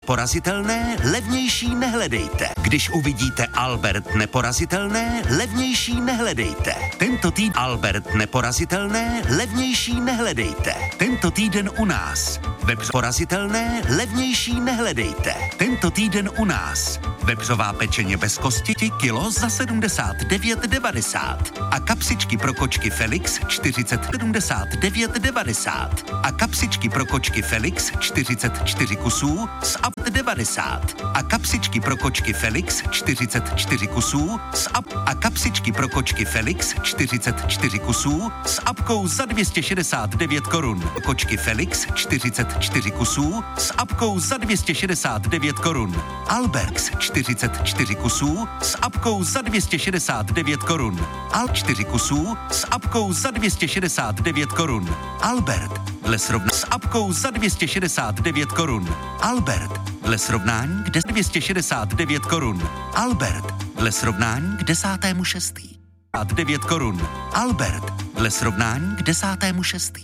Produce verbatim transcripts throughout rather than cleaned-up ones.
Neporazitelné, levnější nehledejte. Když uvidíte Albert Neporazitelné, levnější nehledejte. Tento týden Albert Neporazitelné, levnější nehledejte. Tento týden u nás. Vepř porazitelné, levnější nehledejte. Tento týden u nás. Vepřová pečeně bez kosti kilo za sedmdesát devět devadesát. A kapsičky pro kočky Felix čtyřicet sedmdesát devět devadesát. A kapsičky pro kočky Felix čtyřicet čtyři kusů s ap devadesát. A kapsičky pro kočky Felix čtyřicet čtyři kusů s ap. A kapsičky pro kočky Felix čtyřicet čtyři kusů s apkou za dvě stě šedesát devět korun. Kočky Felix čtyřicet čtyři kusů s apkou za dvě stě šedesát devět korun. Alberx čtyřicet čtyři kusů s apkou za dvě stě šedesát devět korun. Al čtyři kusů s apkou za dvě stě šedesát devět korun. Albert dle srovnání s apkou za dvě stě šedesát devět korun. Albert dle srovnání k dvě stě šedesát devět korun. Albert dle srovnání k desátému šestý. devět korun. Albert dle srovnání k desátému šestý.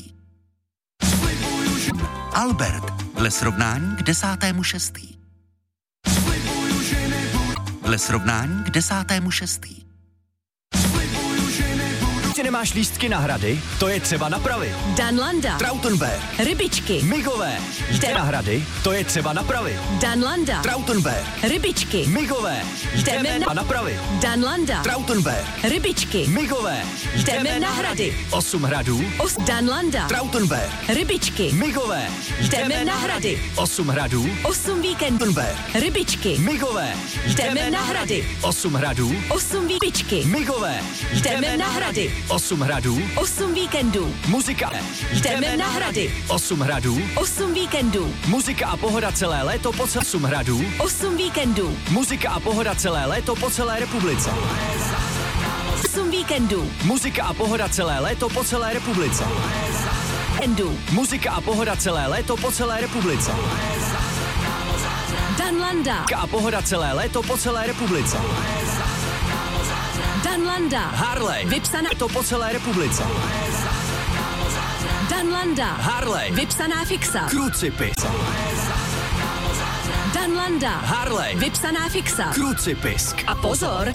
Albert dle srovnání k desátému šestý. Dle srovnání k desátému šestý. Ty nemáš lístky na hrady? To je třeba napravit. Danlanda. Trautenberg. Rybičky. Migové. Jde na hrady? To je třeba napravit. Danlanda. Trautenberg. Rybičky. Migové. Jdeme na napravit. Danlanda. Trautenberg. Rybičky. Migové. Jdeme na hrady. Osm hradů. Os Danlanda. Trautenberg. Rybičky. Migové. Jdeme na hrady. Osm hradů. Osm víkendů. Trautenberg. Rybičky. Migové. Jdeme na hrady. Osm hradů. Osm výpičky. Migové. Jdeme na hrady. Osm hradů. Osm víkendů. Muzika. Jdeme na hrady. Osm hradů. Osm víkendů. Muzika a pohoda celé léto po celé osm hradů. Osm víkendů. Muzika a pohoda celé léto po celé republice. Osm víkendů. Muzika a pohoda celé léto po celé republice. Víkendů. Muzika a pohoda celé léto po celé republice. Danlanda. Muzika a pohoda celé léto po celé republice. Danlanda. Harley. Vypsaná to po celé republice. Danlanda. Harley. Vypsaná fixa. Krucipis. Danlanda. Harley. Vypsaná fixa. Krucipisk. A pozor.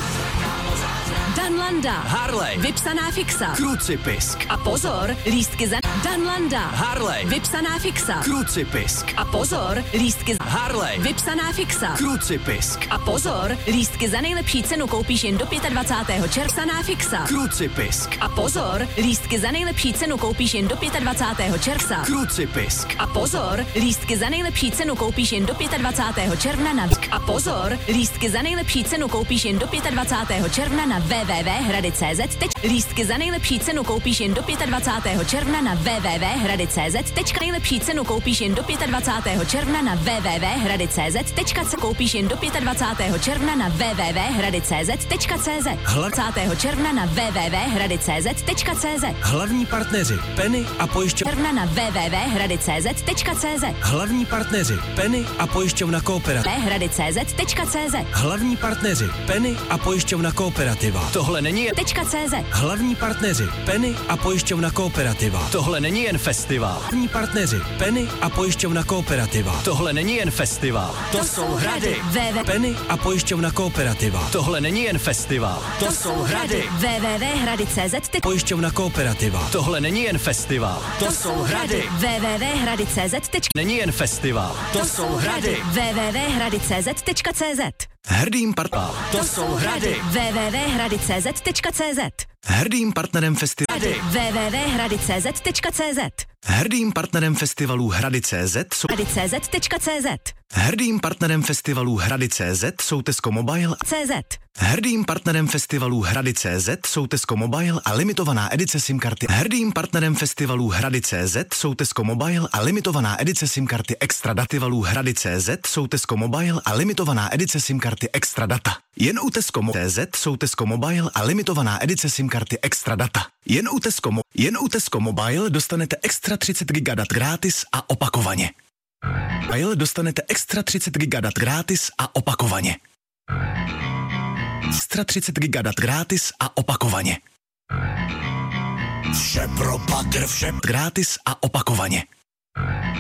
Danlanda. Harley. Vypsaná fixa. Krucipisk. A pozor, lístky za Danlanda. Harley. Vypsaná fixa. Krucipisk. A pozor, lístky za Harley. Vypsaná fixa. Krucipisk. A pozor, lístky za nejlepší cenu koupíš jen do dvacátého pátého června fixa. Krucipisk. A pozor, lístky za nejlepší cenu koupíš jen do dvacátého pátého června. Krucipisk. A pozor, lístky za nejlepší cenu koupíš jen do dvacátého pátého června na A pozor, lístky za nejlepší cenu koupíš jen do dvacátého pátého června na w w w tečka hrady tečka c z. Lístky za nejlepší cenu koupíš jen do dvacátého pátého června na w w w tečka hrady tečka c z. Nejlepší cenu koupíš jen do dvacátého pátého června na w w w tečka hrady tečka c z. Koupíš jen do dvacátého pátého června na w w w tečka hrady tečka c z. dvacátého června na w w w tečka hrady tečka c z. Hlavní partneři Penny a pojišťovna Června na w w w tečka hrady tečka c z. Hlavní partneři Penny a pojišťovna Kooperativa. hrady tečka c z. Hlavní partneři Penny a pojišťovna Kooperativa. Tohle není jen .cz. Hlavní partneři Penny a pojišťovna Kooperativa. Tohle není jen festival. Hlavní partneři Penny a pojišťovna Kooperativa. Tohle není jen festival. To, to jsou hrady. hrady. Penny a pojišťovna Kooperativa. Tohle není jen festival. To, to jsou hrady. w w w tečka hrady tečka c z. Pojišťovna Kooperativa. Tohle není jen festival. To, to jsou hrady. w w w tečka hrady tečka c z. Není jen festival. To, to jsou hrady. w w w tečka hrady tečka c z. Hrdým partnerem. To, to jsou hrady. w w w tečka hrady tečka c z. Hrdým partnerem festivalu. w w w tečka hrady tečka c z. Hrdým partnerem festivalů Hrady tečka c z jsou hrady tečka c z. Hrdým partnerem festivalů Hrady tečka c z jsou Tesco Mobile C Z. Hrdým partnerem festivalů Hrady tečka c z jsou Tesco Mobile a limitovaná edice SIM karty. Hrdým partnerem festivalů Hrady tečka c z jsou Tesco Mobile a limitovaná edice SIM karty Extra Dativalů Hrady tečka c z jsou Tesco Mobile a limitovaná edice SIM karty Extra Data. Jen u Tesco Mo- tečka c z jsou Tesco Mobile a limitovaná edice SIM karty Extra Data. Jen u Tesco Mo- Jen u Tesco Mobile dostanete extra třicet gigadat gratis a opakovaně. Mobile dostanete extra třicet gigadat gratis a opakovaně. Extra třicet gigadat gratis a opakovaně. Vše pro patr, vše gratis a opakovaně.